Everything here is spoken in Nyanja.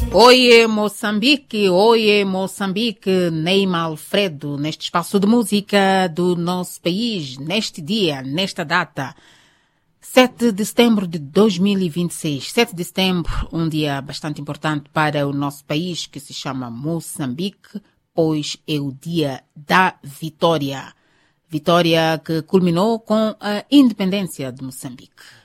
Oiê Moçambique, Neymar Alfredo, neste espaço de música do nosso país, neste dia, nesta data, 7 de setembro de 2026. 7 de setembro, um dia bastante importante para o nosso país, que se chama Moçambique, pois é o dia da vitória. Vitória que culminou com a independência de Moçambique.